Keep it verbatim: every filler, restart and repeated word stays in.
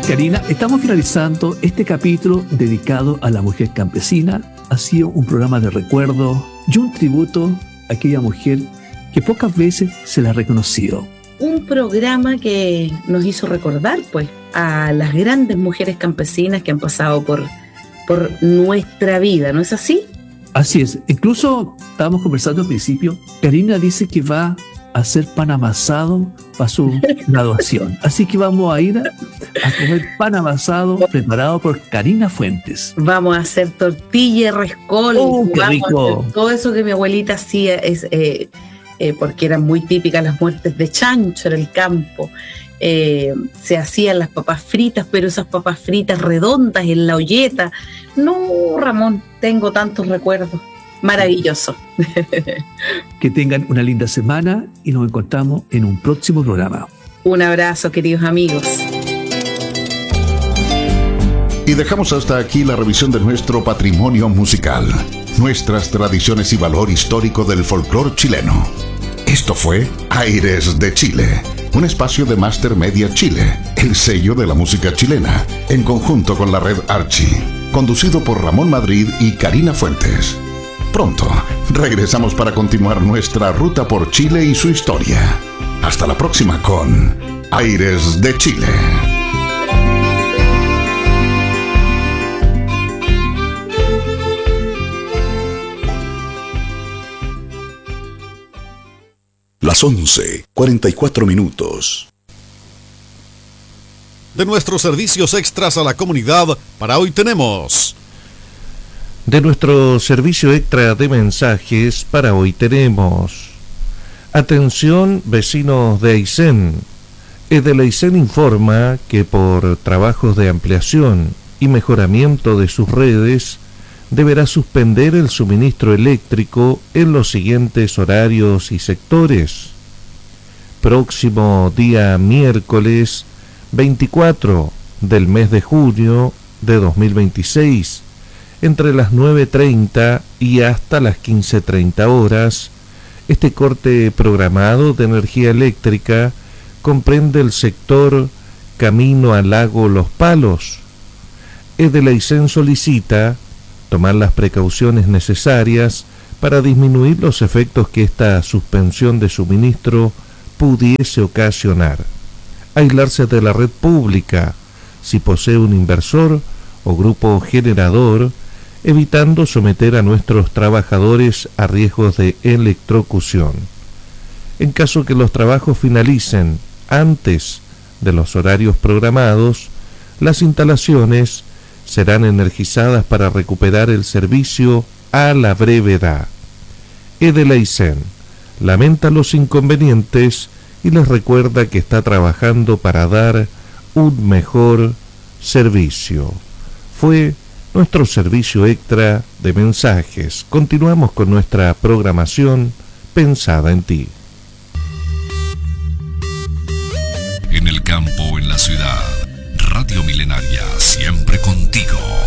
Karina, estamos finalizando este capítulo dedicado a la mujer campesina. Ha sido un programa de recuerdo y un tributo a aquella mujer que pocas veces se la ha reconocido. Un programa que nos hizo recordar, pues, a las grandes mujeres campesinas que han pasado por, por nuestra vida, ¿no es así? Así es. Incluso estábamos conversando al principio. Karina dice que va a hacer pan amasado para su graduación. Así que vamos a ir a, a comer pan amasado preparado por Karina Fuentes. Vamos a hacer tortilla, rescol. ¡Oh, qué vamos rico! A hacer todo eso que mi abuelita hacía, es, eh, eh, porque eran muy típicas las muertes de chancho en el campo. Eh, se hacían las papas fritas, pero esas papas fritas redondas en la olleta. No, Ramón, tengo tantos recuerdos. Maravilloso. Que tengan una linda semana y nos encontramos en un próximo programa. Un abrazo, queridos amigos. Y dejamos hasta aquí la revisión de nuestro patrimonio musical, nuestras tradiciones y valor histórico del folclore chileno. Esto fue Aires de Chile, un espacio de Master Media Chile, el sello de la música chilena, en conjunto con la red Archie, conducido por Ramón Madrid y Karina Fuentes. Pronto regresamos para continuar nuestra ruta por Chile y su historia. Hasta la próxima con Aires de Chile. Las once, cuarenta y cuatro minutos. De nuestros servicios extras a la comunidad, para hoy tenemos... De nuestro servicio extra de mensajes, para hoy tenemos... Atención, vecinos de Aysén. Edel Aysén informa que por trabajos de ampliación y mejoramiento de sus redes, deberá suspender el suministro eléctrico en los siguientes horarios y sectores. Próximo día miércoles veinticuatro del mes de junio de dos mil veintiséis, entre las nueve treinta y hasta las quince treinta horas, este corte programado de energía eléctrica comprende el sector Camino al Lago Los Palos. Edel Aysén solicita tomar las precauciones necesarias para disminuir los efectos que esta suspensión de suministro pudiese ocasionar. Aislarse de la red pública, si posee un inversor o grupo generador, evitando someter a nuestros trabajadores a riesgos de electrocución. En caso que los trabajos finalicen antes de los horarios programados, las instalaciones serán energizadas para recuperar el servicio a la brevedad. Edel Aysén lamenta los inconvenientes y les recuerda que está trabajando para dar un mejor servicio. Fue nuestro servicio extra de mensajes. Continuamos con nuestra programación pensada en ti. En el campo o en la ciudad, Radio Milenaria, siempre contigo.